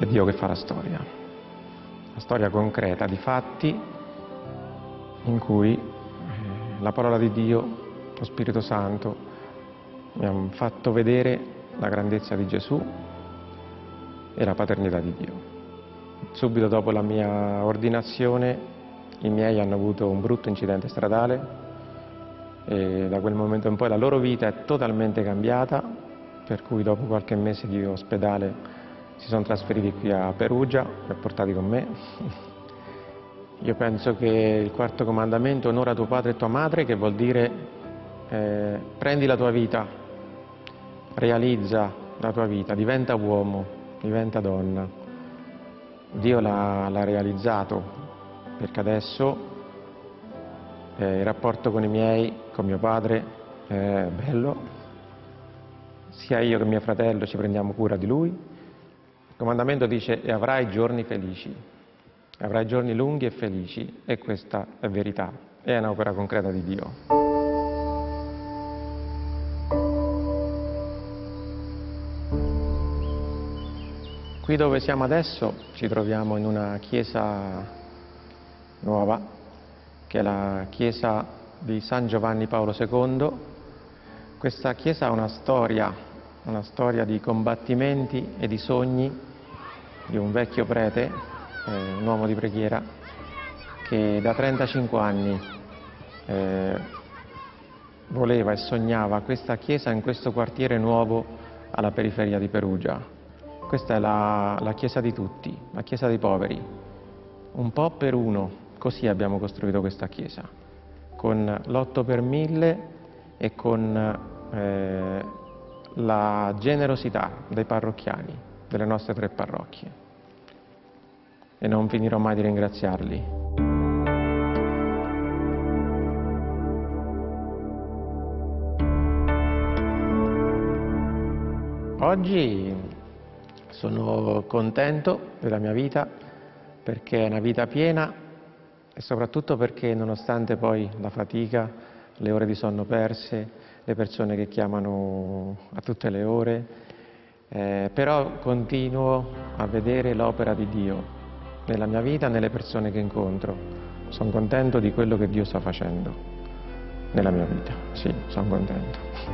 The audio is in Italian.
è Dio che fa la storia concreta di fatti in cui la parola di Dio, lo Spirito Santo, mi ha fatto vedere la grandezza di Gesù e la paternità di Dio. Subito dopo la mia ordinazione i miei hanno avuto un brutto incidente stradale e da quel momento in poi la loro vita è totalmente cambiata, per cui dopo qualche mese di ospedale si sono trasferiti qui a Perugia, li ho portati con me. Io penso che il quarto comandamento, onora tuo padre e tua madre, che vuol dire prendi la tua vita, realizza la tua vita, diventa uomo, diventa donna. Dio l'ha realizzato, perché adesso il rapporto con i miei, con mio padre, è bello. Sia io che mio fratello ci prendiamo cura di lui. Il comandamento dice: e avrai giorni felici, avrai giorni lunghi e felici, e questa è verità, è un'opera concreta di Dio. Qui dove siamo adesso ci troviamo in una chiesa nuova, che è la chiesa di San Giovanni Paolo II. Questa chiesa ha una storia di combattimenti e di sogni di un vecchio prete, un uomo di preghiera, che da 35 anni voleva e sognava questa chiesa in questo quartiere nuovo alla periferia di Perugia. Questa è la chiesa di tutti, la chiesa dei poveri, un po' per uno, così abbiamo costruito questa chiesa, con l'8 per 1000 e con la generosità dei parrocchiani, delle nostre 3 parrocchie, e non finirò mai di ringraziarli. Oggi sono contento della mia vita perché è una vita piena e soprattutto perché, nonostante poi la fatica, le ore di sonno perse, le persone che chiamano a tutte le ore, però continuo a vedere l'opera di Dio nella mia vita e nelle persone che incontro. Sono contento di quello che Dio sta facendo nella mia vita, sì, sono contento.